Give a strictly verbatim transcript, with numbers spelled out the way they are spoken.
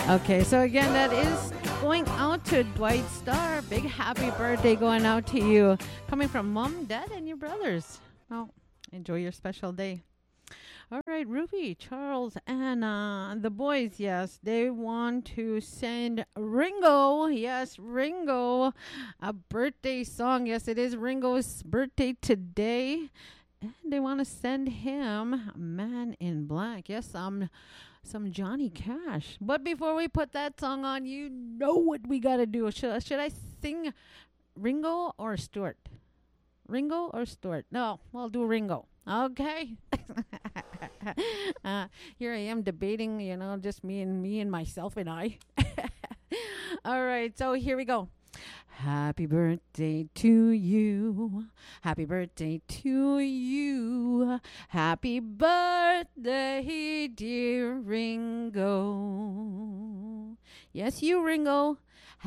Okay, so again, that is going out to Dwight Starr. Big happy birthday going out to you. Coming from mom, dad, and your brothers. Well, enjoy your special day. All right, Ruby, Charles, and uh, the boys, yes, they want to send Ringo, yes, Ringo, a birthday song. Yes, it is Ringo's birthday today. And they want to send him Man in Black. Yes, um, some Johnny Cash. But before we put that song on, you know what we got to do. Should, should I sing Ringo or Stuart? Ringo or Stuart? No, we'll do Ringo. Okay. uh, here I am debating, you know, just me and me and myself and I. All right, so here we go. Happy birthday to you. Happy birthday to you. Happy birthday, dear Ringo. Yes, you, Ringo.